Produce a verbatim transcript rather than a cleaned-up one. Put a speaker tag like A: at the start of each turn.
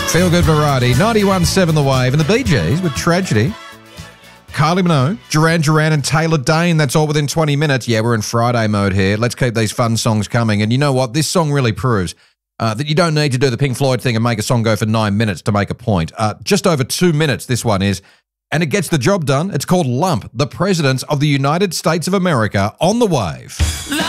A: Feel Good Variety, ninety-one point seven The Wave, and the Bee Gees with Tragedy. Kylie Minogue, Duran Duran and Taylor Dane, that's all within twenty minutes. Yeah, we're in Friday mode here. Let's keep these fun songs coming. And you know what? This song really proves uh, that you don't need to do the Pink Floyd thing and make a song go for nine minutes to make a point. Uh, just over two minutes this one is, and it gets the job done. It's called Lump, the Presidents of the United States of America on the Wave.